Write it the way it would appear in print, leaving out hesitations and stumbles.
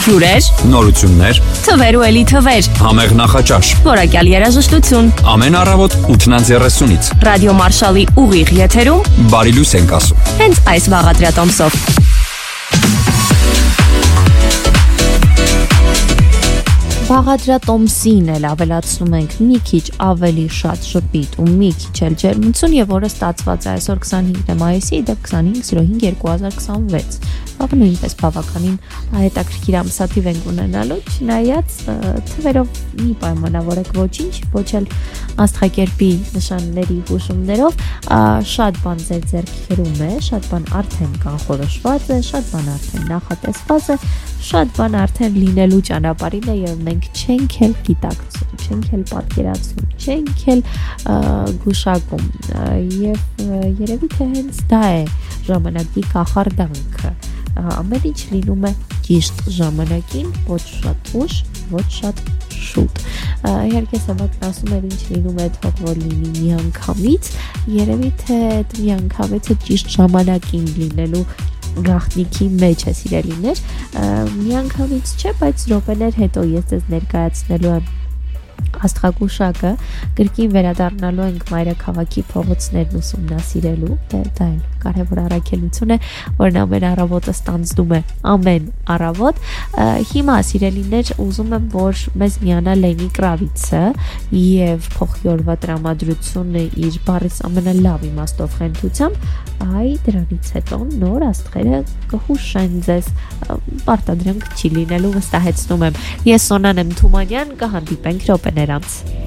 Հյուրեր, նորություններ, թվեր ու էլի թվեր, համեղ նախաճաշ, որակյալ երաժշտություն, ամեն առավոտ 8:30-ից Ռադիո Մարշալի ուղիղ եթերում բարի լույս ենք ասում։ հենց այս վաղադրյա տոմսով։ Վաղադրյա տոմսին էլ ավելացնում ենք մի քիչ ավելի շատ շփիտ ու մի քիչ էլ ջերմություն եւ որը ստացված է այսօր 25 մայիսի, իդեպ 25/05/2026։ Ահա նույնպես բավականին հետաքրքիր ամսաթիվ ենք ունենալու, չնայած թվերով մի պայմանավորեք ոչինչ, ոչ էլ աստղակերպի նշանների հուշումներով, շատ բան ձեր ձեռքերում է, շատ բան արդեն կանխորոշված է, շատ բան արդեն նախատեսված է, շատ բան արդեն լինելու ճանապարհին է եւ մենք չենք էլ գիտակցում, չենք էլ պատկերացնում, չենք էլ գուշակում եւ երևի թե հենց դա է ժամանակի կախարդանքը։ Ամեն ինչ լինում է ճիշտ ժամանակին, ոչ շատ ուշ, ոչ շատ շուտ։ Իհարկե Սամակն ասում էր ինչ լինում է թող որ լինի միանգամից, երևի թե այդ միանգամիցը ճիշտ ժամանակին լինելու գաղտնիքի մեջ է սիրելիներ, միանգամից չէ, բայց րոպեներ հետո ես ձեզ ներկայացնելու եմ աստղագուշակը, կրկին վերադառնալու ենք մայրաքաղաքի փողոցներն ուսումնասիրելու, դա էլ կարևոր առաքելություն է, որն ամեն առավոտը ստանձնում է ամեն առավոտ։ Հիմա սիրելիներ, ուզում եմ, որ մեզ միանա Լենի Կրավիցը եւ փոխի օրվա տրամադրությունը իր բառից ամենալավ իմաստով խենթությամբ, այ դրանից հետո նոր աստղերը կհուշեն ձեզ, պարտադրանք չի լինելու, վստահեցնում եմ։ Ես Սոնան եմ Թումանյան, կհանդիպենք րոպեներ անց։